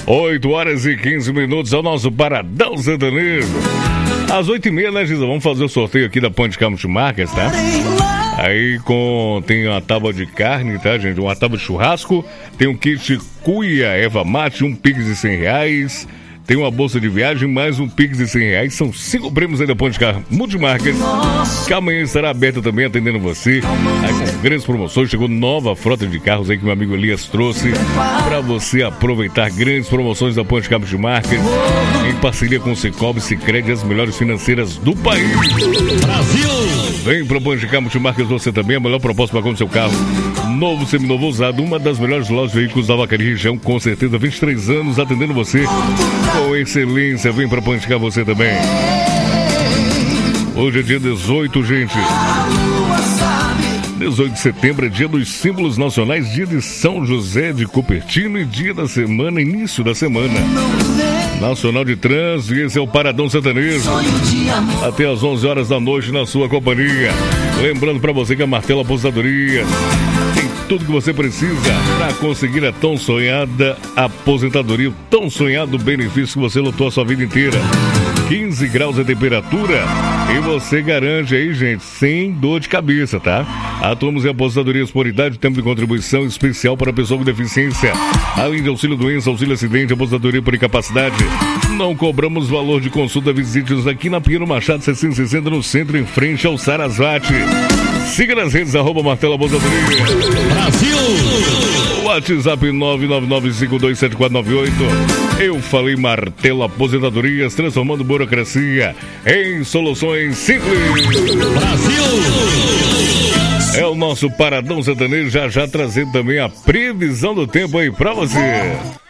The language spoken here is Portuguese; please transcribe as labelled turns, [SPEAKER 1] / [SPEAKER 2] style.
[SPEAKER 1] 8 horas e 15 minutos é o nosso Paradão Sertanejo. Às 8h30, né, Giza? Vamos fazer o sorteio aqui da Ponte Calma de Marcas, tá? Aí tem uma tábua de carne, tá, gente? Uma tábua de churrasco. Tem um kit cuia, erva mate, um pix de R$100. Tem uma bolsa de viagem, mais um pix de R$100. São 5 prêmios aí da Ponte Carro Multimarcas, que amanhã estará aberta também, atendendo você. Aí com grandes promoções, chegou nova frota de carros aí que meu amigo Elias trouxe para você aproveitar grandes promoções da Ponte Carro Multimarcas, em parceria com o Cicobi, Sicredi, as melhores financeiras do país. Brasil! Vem para a Ponte Carro Multimarcas você também, a melhor proposta para comprar seu carro. Novo, seminovo, usado, uma das melhores lojas de veículos da Vacaria região, com certeza, 23 anos atendendo você com excelência. Vem pra Ponticar você também. Hoje é dia 18, gente. 18 de setembro é dia dos símbolos nacionais, dia de São José de Cupertino e dia da semana, início da semana nacional de trânsito. E esse é o Paradão Sertanejo, até às 11 horas da noite na sua companhia. Lembrando pra você que a Martelo Aposentadoria tem tudo que você precisa para conseguir a tão sonhada aposentadoria, o tão sonhado benefício que você lutou a sua vida inteira. 15 graus de temperatura e você garante aí, gente, sem dor de cabeça, tá? Atuamos em aposentadorias por idade, tempo de contribuição especial para pessoa com deficiência, além de auxílio doença, auxílio acidente, aposentadoria por incapacidade. Não cobramos valor de consulta. Visite-nos aqui na Pinheiro Machado 660, no centro, em frente ao Sarasvati. Siga nas redes, @Martelo Aposentadoria Brasil. WhatsApp 999527498. Eu falei Martelo Aposentadorias, transformando burocracia em soluções simples. Brasil! É o nosso Paradão Sertanejo, já trazendo também a previsão do tempo aí pra você.